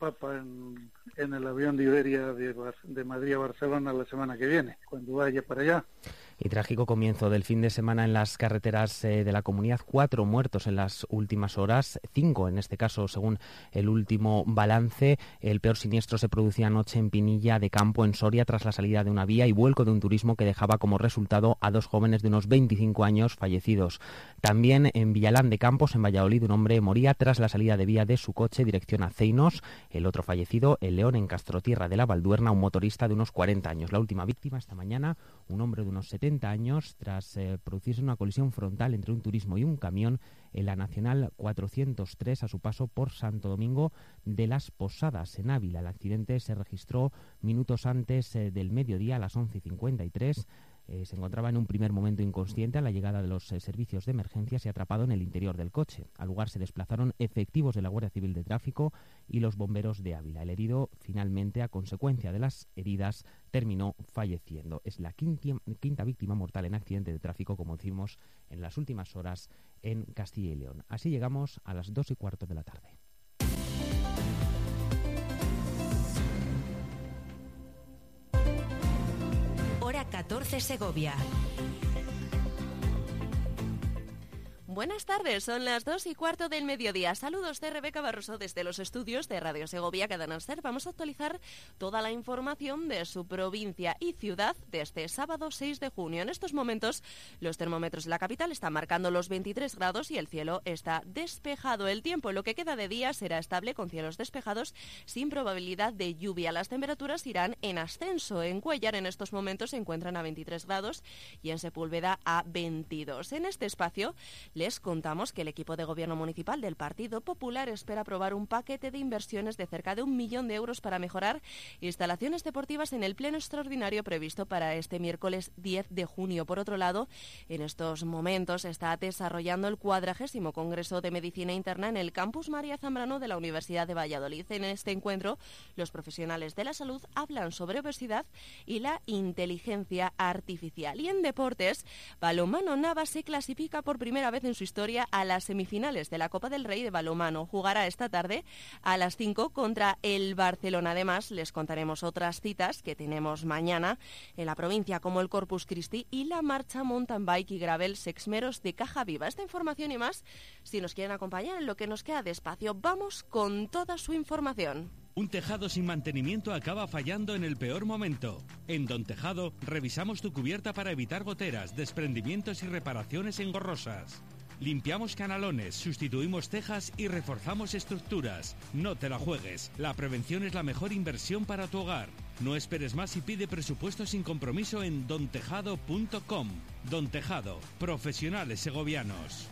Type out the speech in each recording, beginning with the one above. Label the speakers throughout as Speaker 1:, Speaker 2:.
Speaker 1: Papa en el avión de Iberia de Madrid a Barcelona la semana que viene, cuando vaya para allá.
Speaker 2: Y trágico comienzo del fin de semana en las carreteras de la comunidad. 4 muertos en las últimas horas, 5 en este caso según el último balance. El peor siniestro se producía anoche en Pinilla de Campo, en Soria, tras la salida de una vía y vuelco de un turismo que dejaba como resultado a 2 jóvenes de unos 25 años fallecidos. También en Villalán de Campos, en Valladolid, un hombre moría tras la salida de vía de su coche dirección a Ceinos. El otro fallecido, en León, en Castrotierra de la Valduerna, un motorista de unos 40 años. La última víctima esta mañana, un hombre de unos 70 años, tras producirse una colisión frontal entre un turismo y un camión en la Nacional 403 a su paso por Santo Domingo de las Posadas, en Ávila. El accidente se registró minutos antes del mediodía, a las 11:53. Se encontraba en un primer momento inconsciente a la llegada de los servicios de emergencias y atrapado en el interior del coche. Al lugar se desplazaron efectivos de la Guardia Civil de Tráfico y los bomberos de Ávila. El herido, finalmente, a consecuencia de las heridas, terminó falleciendo. Es la quinta víctima mortal en accidente de tráfico, como decimos, en las últimas horas en Castilla y León. Así llegamos a las 2:15 de la tarde.
Speaker 3: Hora 14 Segovia. Buenas tardes, son las 2:15 del mediodía. Saludos de Rebeca Barroso desde los estudios de Radio Segovia Cadena Ser. Vamos a actualizar toda la información de su provincia y ciudad de este sábado 6 de junio. En estos momentos, los termómetros de la capital están marcando los 23 grados y el cielo está despejado. El tiempo en lo que queda de día será estable con cielos despejados sin probabilidad de lluvia. Las temperaturas irán en ascenso. En Cuéllar en estos momentos se encuentran a 23 grados y en Sepúlveda a 22. En este espacio les contamos que el equipo de gobierno municipal del Partido Popular espera aprobar un paquete de inversiones de cerca de 1 millón de euros para mejorar instalaciones deportivas en el pleno extraordinario previsto para este miércoles 10 de junio. Por otro lado, en estos momentos se está desarrollando el 40º Congreso de Medicina Interna en el Campus María Zambrano de la Universidad de Valladolid. En este encuentro, los profesionales de la salud hablan sobre obesidad y la inteligencia artificial. Y en deportes, Balonmano Navas se clasifica por primera vez en su historia a las semifinales de la Copa del Rey de balonmano. Jugará esta tarde a las 5 contra el Barcelona. Además, les contaremos otras citas que tenemos mañana en la provincia, como el Corpus Christi y la marcha mountain bike y gravel Sexmeros de Caja Viva. Esta información y más, si nos quieren acompañar en lo que nos queda de espacio, vamos con toda su información.
Speaker 4: Un tejado sin mantenimiento acaba fallando en el peor momento. En Don Tejado revisamos tu cubierta para evitar goteras, desprendimientos y reparaciones engorrosas. Limpiamos canalones, sustituimos tejas y reforzamos estructuras. No te la juegues. La prevención es la mejor inversión para tu hogar. No esperes más y pide presupuesto sin compromiso en dontejado.com. Don Tejado, profesionales segovianos.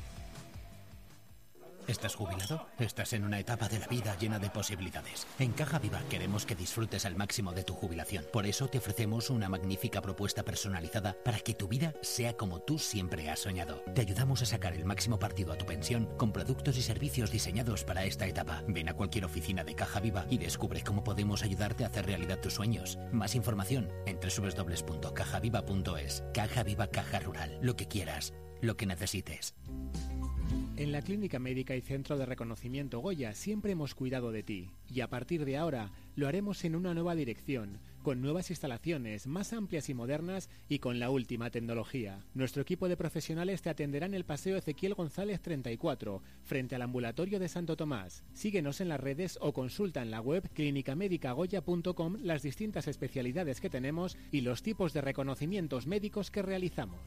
Speaker 5: ¿Estás jubilado? Estás en una etapa de la vida llena de posibilidades. En Caja Viva queremos que disfrutes al máximo de tu jubilación. Por eso te ofrecemos una magnífica propuesta personalizada para que tu vida sea como tú siempre has soñado. Te ayudamos a sacar el máximo partido a tu pensión con productos y servicios diseñados para esta etapa. Ven a cualquier oficina de Caja Viva y descubre cómo podemos ayudarte a hacer realidad tus sueños. Más información en www.cajaviva.es. Caja Viva, Caja Rural. Lo que quieras, lo que necesites.
Speaker 6: En la Clínica Médica y Centro de Reconocimiento Goya siempre hemos cuidado de ti y a partir de ahora lo haremos en una nueva dirección, con nuevas instalaciones más amplias y modernas y con la última tecnología. Nuestro equipo de profesionales te atenderá en el Paseo Ezequiel González 34, frente al ambulatorio de Santo Tomás. Síguenos en las redes o consulta en la web clinicamedicagoya.com las distintas especialidades que tenemos y los tipos de reconocimientos médicos que realizamos.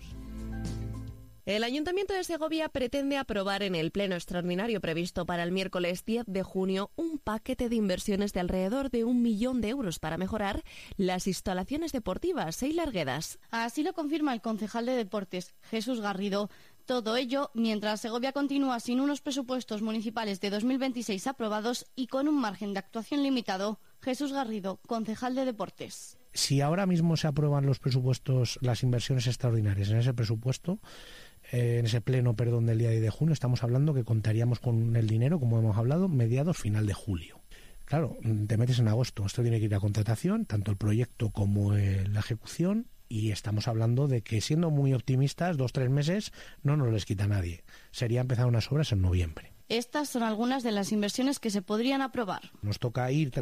Speaker 3: El Ayuntamiento de Segovia pretende aprobar en el pleno extraordinario previsto para el miércoles 10 de junio un paquete de inversiones de alrededor de 1 millón de euros para mejorar las instalaciones deportivas. Eilar Guedas.
Speaker 7: Así lo confirma el concejal de Deportes, Jesús Garrido. Todo ello mientras Segovia continúa sin unos presupuestos municipales de 2026 aprobados y con un margen de actuación limitado. Jesús Garrido, concejal de Deportes.
Speaker 8: Si ahora mismo se aprueban los presupuestos, las inversiones extraordinarias en ese presupuesto, en ese pleno, del día 10 de junio, estamos hablando que contaríamos con el dinero, como hemos hablado, mediados final de julio. Claro, te metes en agosto, esto tiene que ir a contratación, tanto el proyecto como la ejecución, y estamos hablando de que, siendo muy optimistas, 2-3 meses no nos les quita nadie. Sería empezar unas obras en noviembre.
Speaker 7: Estas son algunas de las inversiones que se podrían aprobar.
Speaker 8: Nos toca ir